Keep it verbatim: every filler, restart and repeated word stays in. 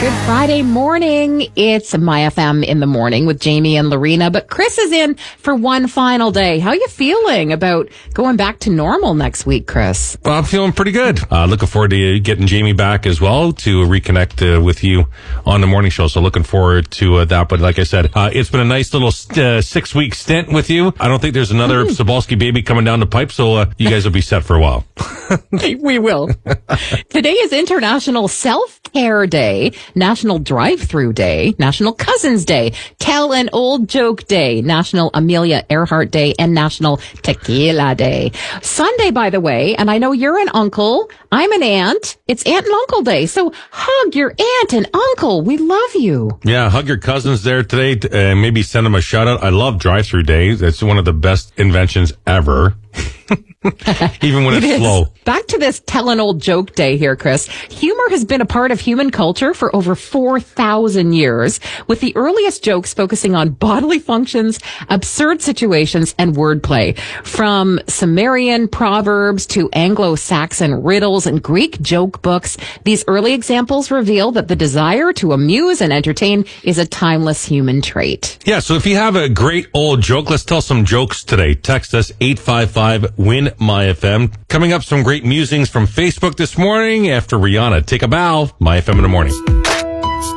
Good Friday morning. It's My F M in the morning with Jamie and Lorena, but Chris is in for one final day. How are you feeling about going back to normal next week, Chris? Well, I'm feeling pretty good. Uh, looking forward to getting Jamie back as well to reconnect uh, with you on the morning show. So looking forward to uh, that. But like I said, uh, it's been a nice little uh, six week stint with you. I don't think there's another mm. Sobalski baby coming down the pipe. So uh, you guys will be set for a while. We will. Today is International Self-Care Day, National Drive-Thru Day, National Cousins Day, Tell an Old Joke Day, National Amelia Earhart Day, and National Tequila Day. Sunday, by the way, and I know you're an uncle, I'm an aunt, it's Aunt and Uncle Day, so hug your aunt and uncle. We love you. Yeah, hug your cousins there today, and uh, maybe send them a shout-out. I love Drive-Thru Day. It's one of the best inventions ever. Even when it's it slow. Back to this Tell an Old Joke Day here, Chris. Humor has been a part of human culture for over four thousand years, with the earliest jokes focusing on bodily functions, absurd situations, and wordplay. From Sumerian proverbs to Anglo-Saxon riddles and Greek joke books, these early examples reveal that the desire to amuse and entertain is a timeless human trait. Yeah, so if you have a great old joke, let's tell some jokes today. Text us eight five five win my F M. Coming up, some great musings from Facebook this morning after Rihanna. Take a bow. My F M in the morning.